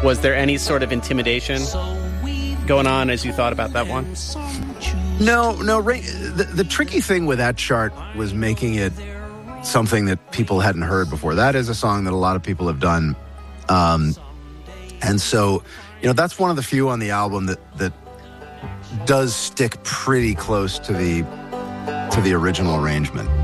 Was there any sort of intimidation going on as you thought about that one? No. The tricky thing with that chart was making it something that people hadn't heard before. That is a song that a lot of people have done. And so, that's one of the few on the album that does stick pretty close to the original arrangement.